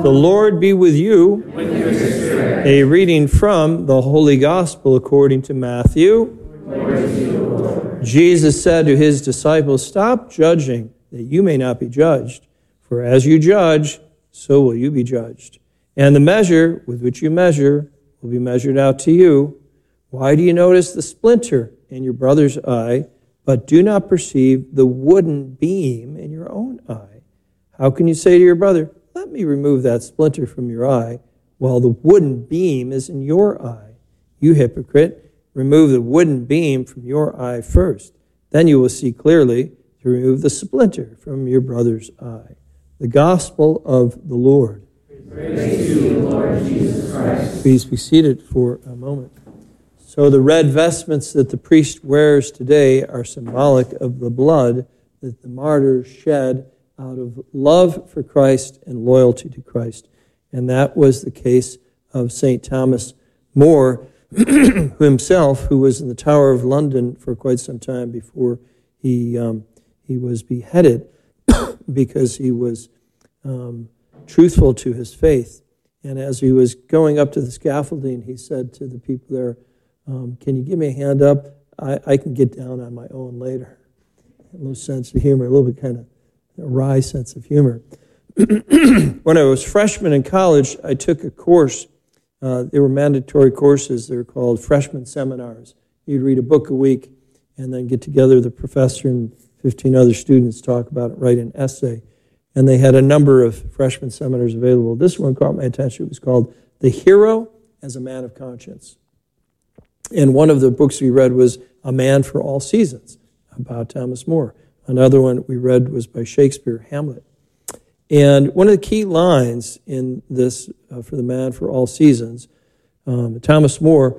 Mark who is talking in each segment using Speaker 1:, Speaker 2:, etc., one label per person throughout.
Speaker 1: The Lord be with you. With your spirit. A reading from the Holy Gospel according to Matthew. Glory to you, Lord. Jesus said to his disciples, "Stop judging, that you may not be judged. For as you judge, so will you be judged. And the measure with which you measure will be measured out to you. Why do you notice the splinter in your brother's eye, but do not perceive the wooden beam in your own eye? How can you say to your brother, 'Let me remove that splinter from your eye,' while the wooden beam is in your eye? You hypocrite, remove the wooden beam from your eye first. Then you will see clearly to remove the splinter from your brother's eye." The Gospel of the Lord.
Speaker 2: Praise to you, Lord Jesus Christ.
Speaker 1: Please be seated for a moment. So the red vestments that the priest wears today are symbolic of the blood that the martyrs shed out of love for Christ and loyalty to Christ. And that was the case of St. Thomas More himself, who was in the Tower of London for quite some time before he was beheaded because he was truthful to his faith. And as he was going up to the scaffolding, he said to the people there, "Can you give me a hand up? I can get down on my own later." A little sense of humor, a little bit kind of a wry sense of humor. When I was freshman in college, I took a course. They were mandatory courses. They were called freshman seminars. You'd read a book a week and then get together, the professor and 15 other students talk about it, write an essay. And they had a number of freshman seminars available. This one caught my attention. It was called The Hero as a Man of Conscience. And one of the books we read was A Man for All Seasons, about Thomas More. Another one we read was by Shakespeare, Hamlet. And one of the key lines in this, for the Man for All Seasons, Thomas More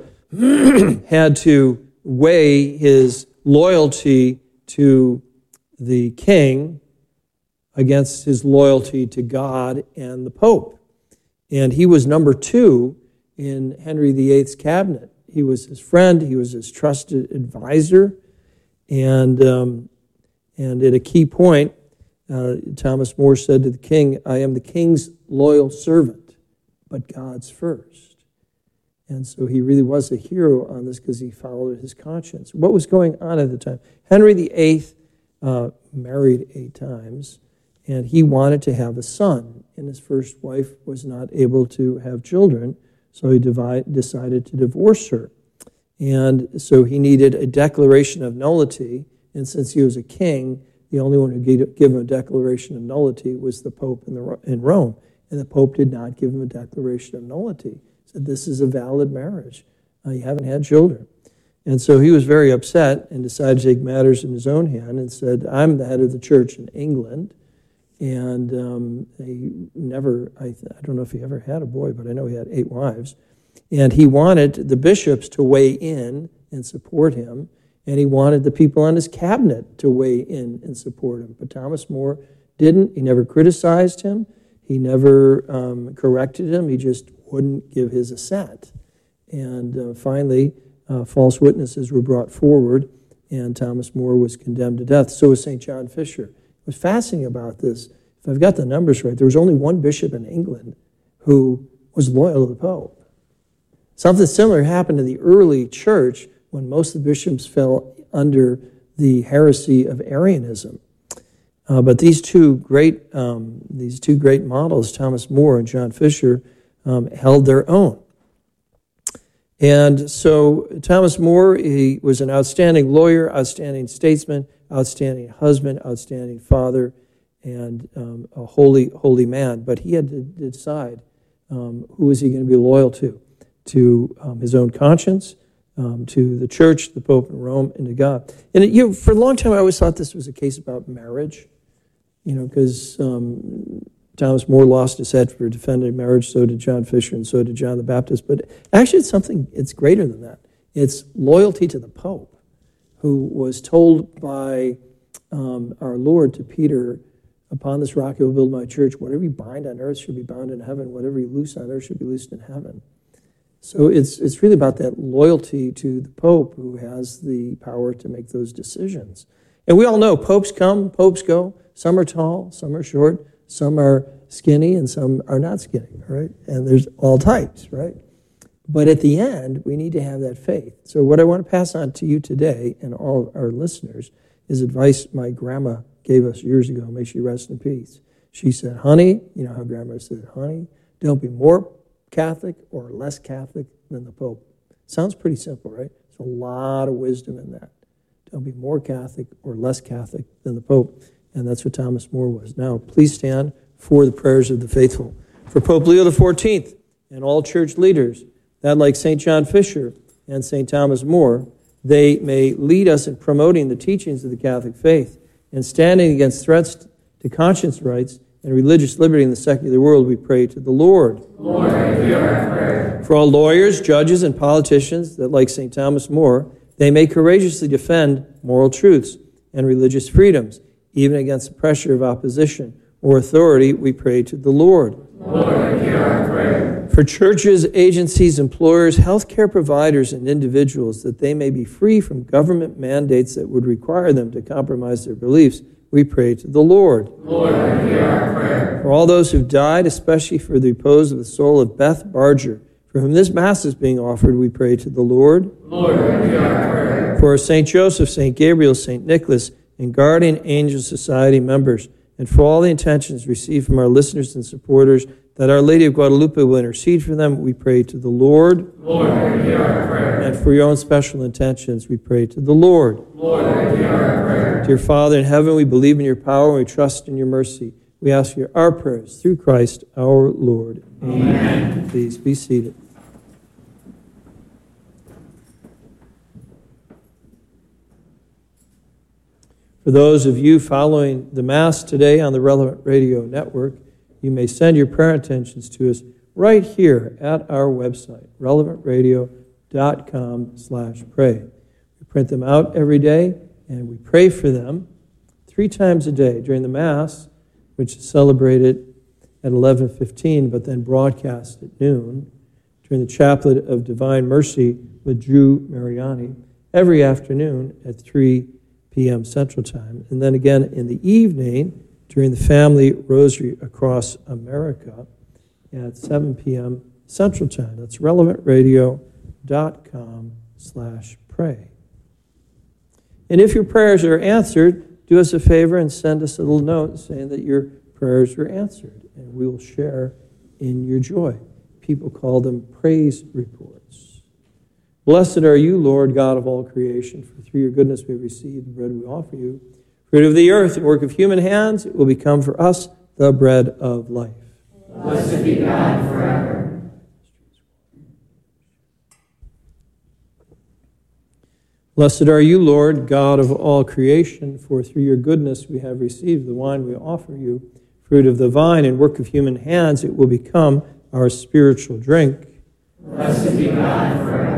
Speaker 1: had to weigh his loyalty to the king against his loyalty to God and the Pope. And he was number 2 in Henry VIII's cabinet. He was his friend, he was his trusted advisor, and at a key point, Thomas More said to the king, "I am the king's loyal servant, but God's first." And so he really was a hero on this because he followed his conscience. What was going on at the time? Henry VIII married 8 times, and he wanted to have a son, and his first wife was not able to have children, so he decided to divorce her. And so he needed a declaration of nullity, and since he was a king, the only one who gave him a declaration of nullity was the Pope in Rome. And the Pope did not give him a declaration of nullity. He said, "This is a valid marriage. You haven't had children." And so he was very upset and decided to take matters in his own hand and said, "I'm the head of the church in England." And I don't know if he ever had a boy, but I know he had 8 wives. And he wanted the bishops to weigh in and support him, and he wanted the people on his cabinet to weigh in and support him. But Thomas More didn't. He never criticized him. He never corrected him. He just wouldn't give his assent. And finally, false witnesses were brought forward, and Thomas More was condemned to death. So was St. John Fisher. What's fascinating about this, if I've got the numbers right, there was only one bishop in England who was loyal to the Pope. Something similar happened in the early church when most of the bishops fell under the heresy of Arianism. But these two great models, Thomas More and John Fisher, held their own. And so Thomas More, he was an outstanding lawyer, outstanding statesman, outstanding husband, outstanding father, and a holy man. But he had to decide who was he going to be loyal to his own conscience, to the church, the Pope in Rome, and to God. And for a long time, I always thought this was a case about marriage, because Thomas More lost his head for defending marriage, so did John Fisher, and so did John the Baptist. But actually, it's greater than that. It's loyalty to the Pope, who was told by our Lord to Peter, "Upon this rock I will build my church. Whatever you bind on earth should be bound in heaven. Whatever you loose on earth should be loosed in heaven." So it's really about that loyalty to the Pope, who has the power to make those decisions. And we all know popes come, popes go. Some are tall, some are short, some are skinny and some are not skinny, right? And there's all types, right? But at the end, we need to have that faith. So what I want to pass on to you today and all of our listeners is advice my grandma gave us years ago. May she rest in peace. She said, honey, you know how grandma said, honey, don't be more Catholic or less Catholic than the Pope. Sounds pretty simple, right? There's a lot of wisdom in that. Don't be more Catholic or less Catholic than the Pope. And that's what Thomas More was. Now, please stand for the prayers of the faithful. For Pope Leo XIV and all church leaders, that like St. John Fisher and St. Thomas More, they may lead us in promoting the teachings of the Catholic faith and standing against threats to conscience rights and religious liberty in the secular world, we pray to the Lord.
Speaker 2: Lord, hear our prayer.
Speaker 1: For all lawyers, judges, and politicians that, like St. Thomas More, they may courageously defend moral truths and religious freedoms, even against the pressure of opposition or authority, we pray to the Lord.
Speaker 2: Lord, hear our prayer.
Speaker 1: For churches, agencies, employers, healthcare providers, and individuals, that they may be free from government mandates that would require them to compromise their beliefs, we pray to the Lord.
Speaker 2: Lord, hear our prayer.
Speaker 1: For all those who've died, especially for the repose of the soul of Beth Barger, for whom this Mass is being offered, we pray to the Lord.
Speaker 2: Lord, hear our prayer.
Speaker 1: For St. Joseph, St. Gabriel, St. Nicholas, and Guardian Angel Society members, and for all the intentions received from our listeners and supporters, that Our Lady of Guadalupe will intercede for them, we pray to the Lord.
Speaker 2: Lord, hear our prayer.
Speaker 1: And for your own special intentions, we pray to the Lord.
Speaker 2: Lord, hear our prayer.
Speaker 1: Dear Father in heaven, we believe in your power and we trust in your mercy. We ask for our prayers through Christ our Lord.
Speaker 2: Amen.
Speaker 1: Please be seated. For those of you following the Mass today on the Relevant Radio Network, you may send your prayer intentions to us right here at our website, relevantradio.com/pray. We print them out every day, and we pray for them 3 times a day during the Mass, which is celebrated at 11:15, but then broadcast at noon, during the Chaplet of Divine Mercy with Drew Mariani, every afternoon at 3 p.m. Central Time, and then again in the evening during the Family Rosary Across America at 7 p.m. Central Time. That's relevantradio.com/pray. And if your prayers are answered, do us a favor and send us a little note saying that your prayers were answered, and we will share in your joy. People call them praise reports. Blessed are you, Lord, God of all creation, for through your goodness we have received the bread we offer you. Fruit of the earth and work of human hands, it will become for us the bread of life.
Speaker 2: Blessed be God forever.
Speaker 1: Blessed are you, Lord, God of all creation, for through your goodness we have received the wine we offer you. Fruit of the vine and work of human hands, it will become our spiritual drink.
Speaker 2: Blessed be God forever.